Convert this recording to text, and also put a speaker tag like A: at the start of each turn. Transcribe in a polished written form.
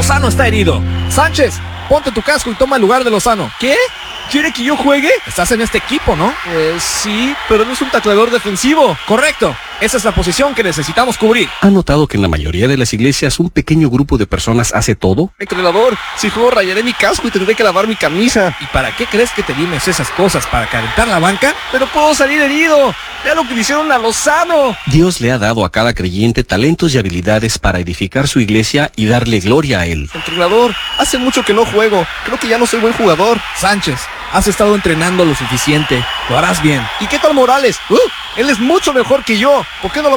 A: Lozano está herido. Sánchez, ponte tu casco y toma el lugar de Lozano.
B: ¿Qué? ¿Quiere que yo juegue?
A: Estás en este equipo, ¿no?
B: Sí, pero no es un tacleador defensivo.
A: Correcto. Esa es la posición que necesitamos cubrir.
C: ¿Ha notado que en la mayoría de las iglesias un pequeño grupo de personas hace todo?
B: Entrenador, si juego rayaré mi casco y tendré que lavar mi camisa.
A: ¿Y para qué crees que te dimes esas cosas? ¿Para calentar la banca?
B: Pero puedo salir herido. Vea lo que le hicieron a Lozano.
C: Dios le ha dado a cada creyente talentos y habilidades para edificar su iglesia y darle gloria a Él.
B: Entrenador, hace mucho que no juego. Creo que ya no soy buen jugador.
A: Sánchez, has estado entrenando lo suficiente. Lo harás bien.
B: ¿Y qué tal Morales? Él es mucho mejor que yo. ¿Por qué no lo